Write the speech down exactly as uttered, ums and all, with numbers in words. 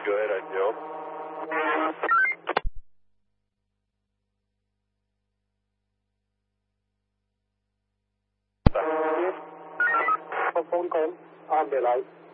Go ahead, I Joe. Phone call on the line.